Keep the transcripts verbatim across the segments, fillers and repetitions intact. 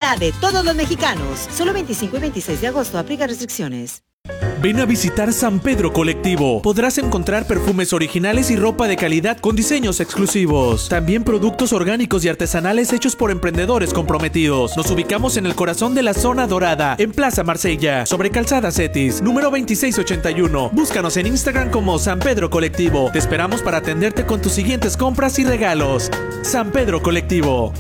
calidad de todos los mexicanos. Solo veinticinco y veintiséis de agosto. Aplica restricciones. Ven a visitar San Pedro Colectivo. Podrás encontrar perfumes originales y ropa de calidad con diseños exclusivos. También productos orgánicos y artesanales hechos por emprendedores comprometidos. Nos ubicamos en el corazón de la zona dorada, en Plaza Marsella, sobre Calzada Cetis, número veintiséis ochenta y uno. Búscanos en Instagram como San Pedro Colectivo. Te esperamos para atenderte con tus siguientes compras y regalos. San Pedro Colectivo.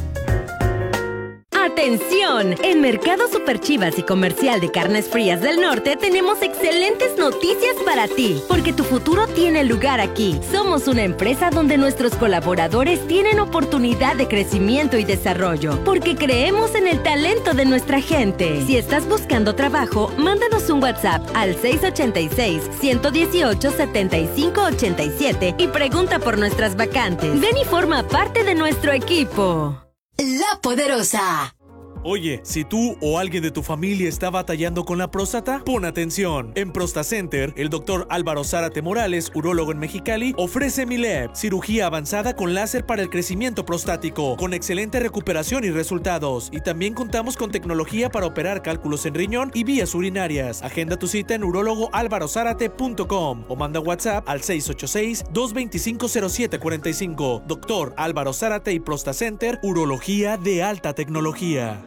¡Atención! En Mercado Super Chivas y Comercial de Carnes Frías del Norte tenemos excelentes noticias para ti, porque tu futuro tiene lugar aquí. Somos una empresa donde nuestros colaboradores tienen oportunidad de crecimiento y desarrollo, porque creemos en el talento de nuestra gente. Si estás buscando trabajo, mándanos un WhatsApp al seis ocho seis, uno uno ocho, siete cinco ocho siete y pregunta por nuestras vacantes. Ven y forma parte de nuestro equipo. La Poderosa. Oye, si tú o alguien de tu familia está batallando con la próstata, pon atención. En ProstaCenter, el doctor Álvaro Zárate Morales, urólogo en Mexicali, ofrece Mileb, cirugía avanzada con láser para el crecimiento prostático, con excelente recuperación y resultados. Y también contamos con tecnología para operar cálculos en riñón y vías urinarias. Agenda tu cita en urólogo álvaro zárate punto com o manda WhatsApp al seis ocho seis, dos dos cinco, cero siete cuatro cinco. Doctor Álvaro Zárate y ProstaCenter, urología de alta tecnología.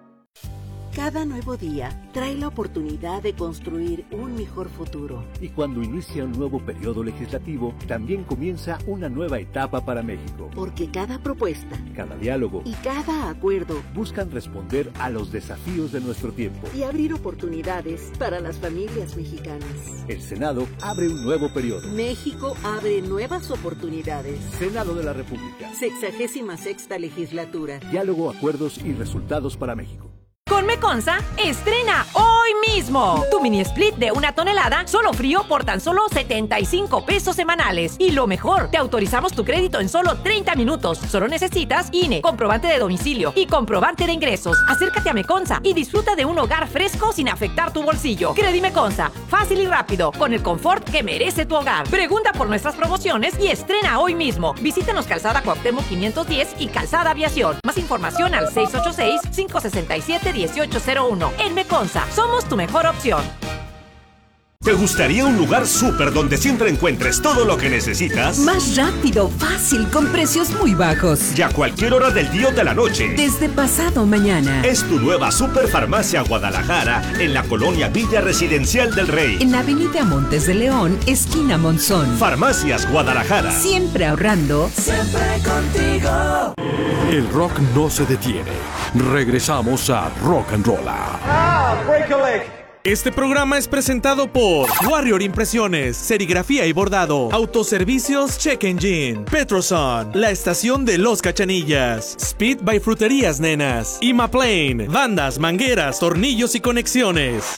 Cada nuevo día trae la oportunidad de construir un mejor futuro. Y cuando inicia un nuevo periodo legislativo, también comienza una nueva etapa para México. Porque cada propuesta, cada diálogo y cada acuerdo buscan responder a los desafíos de nuestro tiempo y abrir oportunidades para las familias mexicanas. El Senado abre un nuevo periodo. México abre nuevas oportunidades. Senado de la República. Sexagésima sexta legislatura. Diálogo, acuerdos y resultados para México. Con Meconza, estrena hoy mismo tu mini split de una tonelada, solo frío por tan solo setenta y cinco pesos semanales. Y lo mejor, te autorizamos tu crédito en solo treinta minutos. Solo necesitas I N E, comprobante de domicilio y comprobante de ingresos. Acércate a Meconza y disfruta de un hogar fresco sin afectar tu bolsillo. Credi Meconza, fácil y rápido, con el confort que merece tu hogar. Pregunta por nuestras promociones y estrena hoy mismo. Visítanos Calzada Cuauhtémoc quinientos diez y Calzada Aviación. Más información al seis ocho seis, cinco seis siete, uno ocho cero uno. En Meconza, somos tu mejor opción. ¿Te gustaría un lugar súper donde siempre encuentres todo lo que necesitas? Más rápido, fácil, con precios muy bajos. Y a cualquier hora del día o de la noche. Desde pasado mañana. Es tu nueva Superfarmacia Guadalajara en la colonia Villa Residencial del Rey. En Avenida Montes de León, esquina Monzón. Farmacias Guadalajara. Siempre ahorrando. Siempre contigo. El rock no se detiene. Regresamos a Rock and Roll. Ah, break a leg. Este programa es presentado por Warrior Impresiones, serigrafía y bordado, autoservicios Check Engine, Petroson, la estación de Los Cachanillas, Speed by Fruterías Nenas, Imaplane, bandas, mangueras, tornillos y conexiones.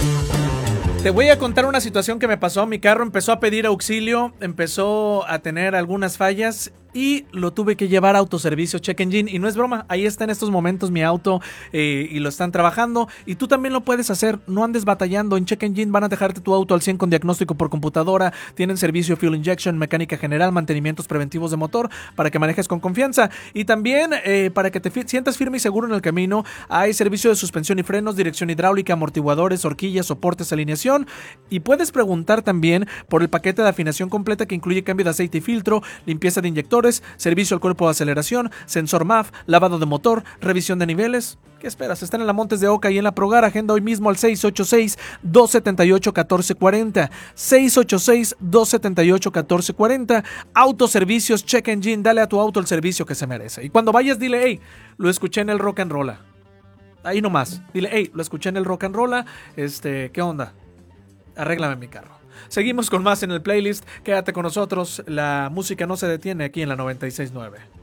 Te voy a contar una situación que me pasó. Mi carro empezó a pedir auxilio, empezó a tener algunas fallas y lo tuve que llevar a autoservicio Check Engine. Y no es broma, ahí está en estos momentos mi auto eh, y lo están trabajando. Y tú también lo puedes hacer, no andes batallando. En Check Engine van a dejarte tu auto al cien con diagnóstico por computadora. Tienen servicio fuel injection, mecánica general, mantenimientos preventivos de motor para que manejes con confianza. Y también eh, para que te fi- sientas firme y seguro en el camino, hay servicio de suspensión y frenos, dirección hidráulica, amortiguadores, horquillas, soportes, alineación. Y puedes preguntar también por el paquete de afinación completa que incluye cambio de aceite y filtro, limpieza de inyectores, servicio al cuerpo de aceleración, sensor M A F, lavado de motor, revisión de niveles. ¿Qué esperas? Están en la Montes de Oca y en la Progar. Agenda hoy mismo al seis ocho seis, dos siete ocho, uno cuatro cuatro cero. seis ocho seis, dos siete ocho, uno cuatro cuatro cero. Autoservicios Check Engine. Dale a tu auto el servicio que se merece. Y cuando vayas, dile, hey, lo escuché en el Rock and Roll. Ahí nomás. Dile, hey, lo escuché en el Rock and Roll. Este, ¿qué onda? Arréglame mi carro. Seguimos con más en el playlist. Quédate con nosotros. La música no se detiene aquí en la noventa y seis punto nueve.